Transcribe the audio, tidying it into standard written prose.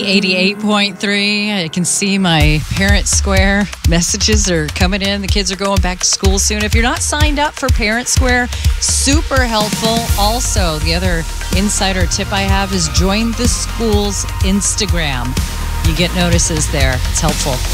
88.3. I can see my Parent Square messages are coming in. The kids are going back to school soon. If you're not signed up for Parent Square, super helpful. Also, the other insider tip I have is join the school's Instagram. You get notices there. It's helpful.